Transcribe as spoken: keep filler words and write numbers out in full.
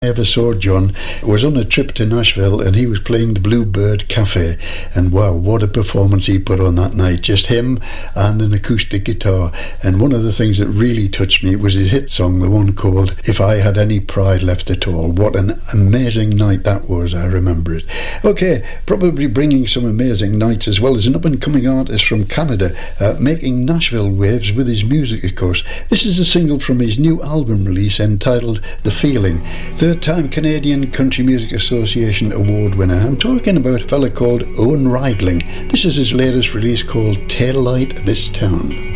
I ever saw John was on a trip to Nashville, and he was playing the Bluebird Cafe, and wow, what a performance he put on that night. Just him and an acoustic guitar. And one of the things that really touched me was his hit song, the one called If I Had Any Pride Left At All. What an amazing night that was. I remember it. Okay, probably bringing some amazing nights as well as an up-and-coming artist from Canada, uh, making Nashville waves with his music, of course. This is a single from his new album release entitled The Feeling. Third-time Canadian Country Music Association award winner. I'm talking about a fella called Owen Reidling. This is his latest release called Tail Light This Town.